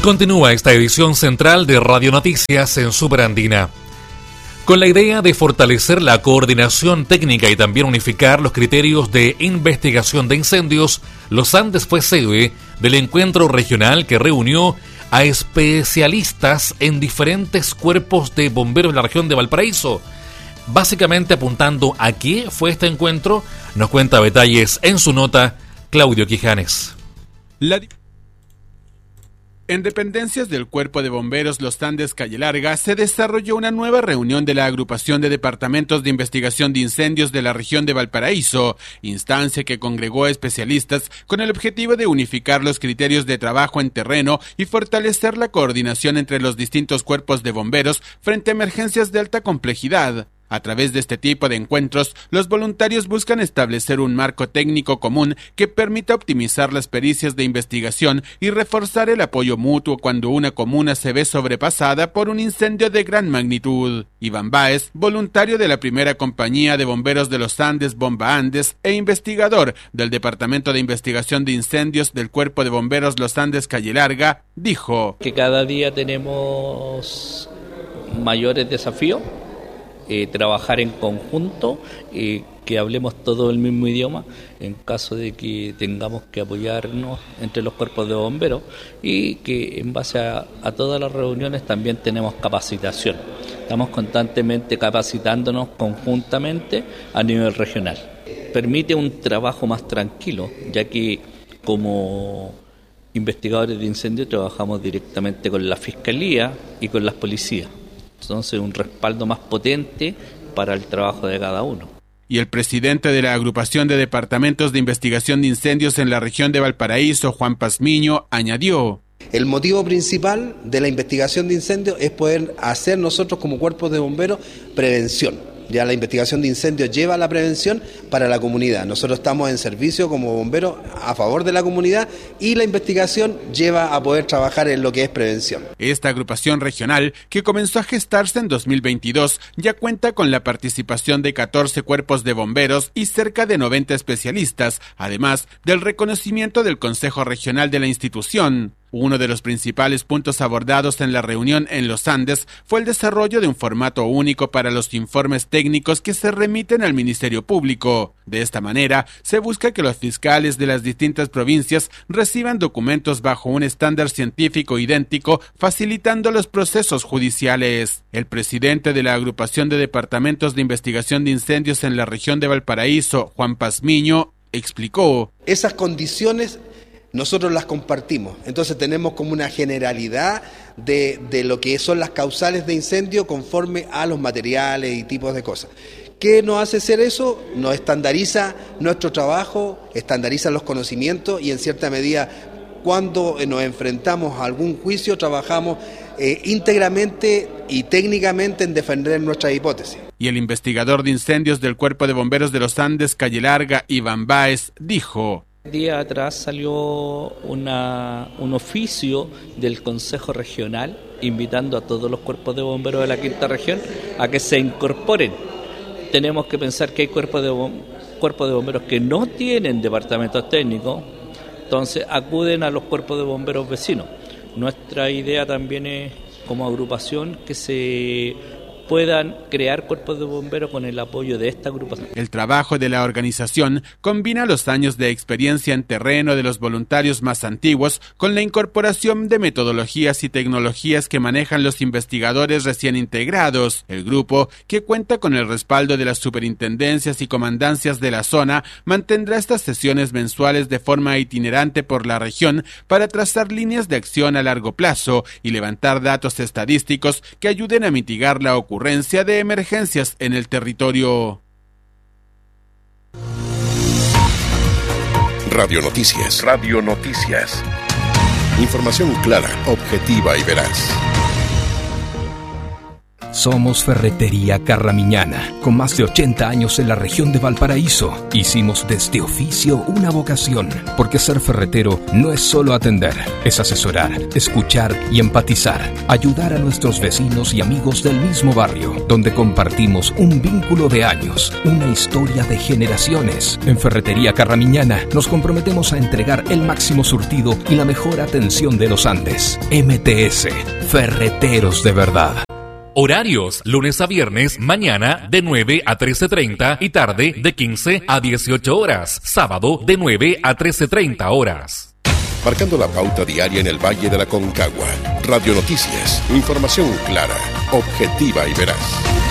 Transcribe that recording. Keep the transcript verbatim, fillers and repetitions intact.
Continúa esta edición central de Radio Noticias en Superandina. Con la idea de fortalecer la coordinación técnica y también unificar los criterios de investigación de incendios, Los Andes fue sede del encuentro regional que reunió a especialistas en diferentes cuerpos de bomberos de la región de Valparaíso. Básicamente apuntando a qué fue este encuentro, nos cuenta detalles en su nota Claudio Quijanes. La En dependencias del Cuerpo de Bomberos Los Andes Calle Larga se desarrolló una nueva reunión de la Agrupación de Departamentos de Investigación de Incendios de la región de Valparaíso, instancia que congregó a especialistas con el objetivo de unificar los criterios de trabajo en terreno y fortalecer la coordinación entre los distintos cuerpos de bomberos frente a emergencias de alta complejidad. A través de este tipo de encuentros, los voluntarios buscan establecer un marco técnico común que permita optimizar las pericias de investigación y reforzar el apoyo mutuo cuando una comuna se ve sobrepasada por un incendio de gran magnitud. Iván Báez, voluntario de la primera compañía de bomberos de los Andes, Bomba Andes, e investigador del Departamento de Investigación de Incendios del Cuerpo de Bomberos Los Andes Calle Larga, dijo que cada día tenemos mayores desafíos. Eh, trabajar en conjunto, eh, que hablemos todo el mismo idioma en caso de que tengamos que apoyarnos entre los cuerpos de bomberos y que en base a, a todas las reuniones también tenemos capacitación. Estamos constantemente capacitándonos conjuntamente a nivel regional. Permite un trabajo más tranquilo, ya que como investigadores de incendios trabajamos directamente con la Fiscalía y con las policías. Entonces, un respaldo más potente para el trabajo de cada uno. Y el presidente de la Agrupación de Departamentos de Investigación de Incendios en la región de Valparaíso, Juan Pazmiño, añadió: el motivo principal de la investigación de incendios es poder hacer nosotros como cuerpos de bomberos prevención. Ya la investigación de incendios lleva a la prevención para la comunidad. Nosotros estamos en servicio como bomberos a favor de la comunidad y la investigación lleva a poder trabajar en lo que es prevención. Esta agrupación regional, que comenzó a gestarse en dos mil veintidós, ya cuenta con la participación de catorce cuerpos de bomberos y cerca de noventa especialistas, además del reconocimiento del Consejo Regional de la institución. Uno de los principales puntos abordados en la reunión en Los Andes fue el desarrollo de un formato único para los informes técnicos que se remiten al Ministerio Público. De esta manera, se busca que los fiscales de las distintas provincias reciban documentos bajo un estándar científico idéntico, facilitando los procesos judiciales. El presidente de la Agrupación de Departamentos de Investigación de Incendios en la región de Valparaíso, Juan Pazmiño, explicó: esas condiciones nosotros las compartimos, entonces tenemos como una generalidad de, de lo que son las causales de incendio conforme a los materiales y tipos de cosas. ¿Qué nos hace ser eso? Nos estandariza nuestro trabajo, estandariza los conocimientos y en cierta medida cuando nos enfrentamos a algún juicio trabajamos eh, íntegramente y técnicamente en defender nuestra hipótesis. Y el investigador de incendios del Cuerpo de Bomberos de los Andes Calle Larga, Iván Báez, dijo: día atrás salió una, un oficio del Consejo Regional invitando a todos los cuerpos de bomberos de la quinta región a que se incorporen. Tenemos que pensar que hay cuerpos de, bom- cuerpos de bomberos que no tienen departamentos técnicos, entonces acuden a los cuerpos de bomberos vecinos. Nuestra idea también es, como agrupación, que se puedan crear cuerpos de bomberos con el apoyo de esta agrupación. El trabajo de la organización combina los años de experiencia en terreno de los voluntarios más antiguos con la incorporación de metodologías y tecnologías que manejan los investigadores recién integrados. El grupo, que cuenta con el respaldo de las superintendencias y comandancias de la zona, mantendrá estas sesiones mensuales de forma itinerante por la región para trazar líneas de acción a largo plazo y levantar datos estadísticos que ayuden a mitigar la ocurrencia de emergencias en el territorio. Radio Noticias. Radio Noticias. Información clara, objetiva y veraz. Somos Ferretería Carramiñana, con más de ochenta años en la región de Valparaíso. Hicimos de este oficio una vocación, porque ser ferretero no es solo atender, es asesorar, escuchar y empatizar, ayudar a nuestros vecinos y amigos del mismo barrio, donde compartimos un vínculo de años, una historia de generaciones. En Ferretería Carramiñana nos comprometemos a entregar el máximo surtido y la mejor atención de los Andes. M T S, Ferreteros de verdad. Horarios, lunes a viernes, mañana de nueve a trece treinta y tarde de quince a dieciocho horas. Sábado de nueve a trece treinta horas. Marcando la pauta diaria en el Valle de la Concagua. Radio Noticias, información clara, objetiva y veraz.